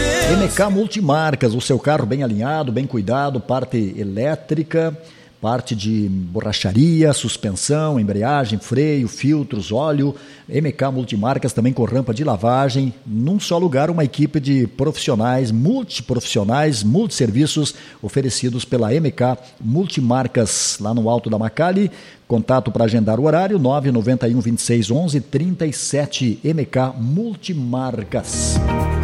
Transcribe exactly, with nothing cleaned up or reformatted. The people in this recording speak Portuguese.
M K Multimarcas, o seu carro bem alinhado, bem cuidado, parte elétrica, parte de borracharia, suspensão, embreagem, freio, filtros, óleo. M K Multimarcas também com rampa de lavagem. Num só lugar, uma equipe de profissionais, multiprofissionais, multisserviços oferecidos pela M K Multimarcas, lá no Alto da Macali. Contato para agendar o horário, nove nove um, vinte e seis, onze, trinta e sete, M K Multimarcas.